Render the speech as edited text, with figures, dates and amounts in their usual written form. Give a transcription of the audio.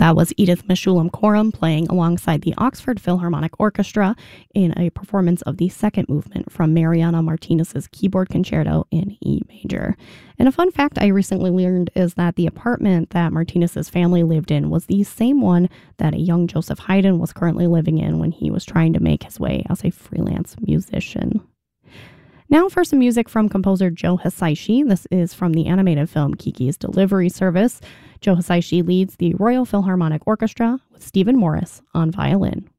That was Edith Meshulam Coram playing alongside the Oxford Philharmonic Orchestra in a performance of the second movement from Mariana Martinez's keyboard concerto in E major. And a fun fact I recently learned is that the apartment that Martinez's family lived in was the same one that a young Joseph Haydn was currently living in when he was trying to make his way as a freelance musician. Now for some music from composer Joe Hisaishi. This is from the animated film Kiki's Delivery Service. Joe Hisaishi leads the Royal Philharmonic Orchestra with Stephen Morris on violin.